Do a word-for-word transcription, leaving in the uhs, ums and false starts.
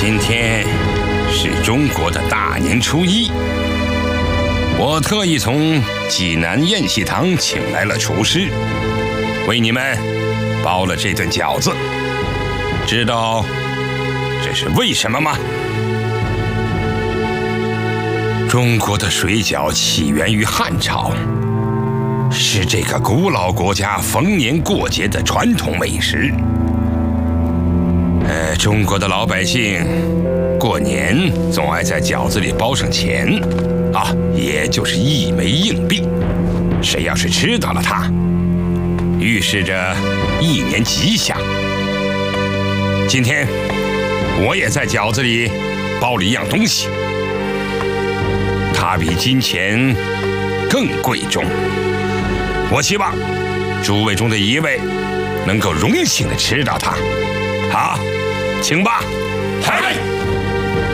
今天是中国的大年初一，我特意从济南宴席堂请来了厨师，为你们包了这顿饺子。知道这是为什么吗？中国的水饺起源于汉朝，是这个古老国家逢年过节的传统美食。呃，中国的老百姓过年总爱在饺子里包上钱，啊，也就是一枚硬币。谁要是吃到了它，预示着一年吉祥。今天我也在饺子里包了一样东西，它比金钱更贵重。我希望诸位中的一位能够荣幸地吃到它。好，请吧。嗨。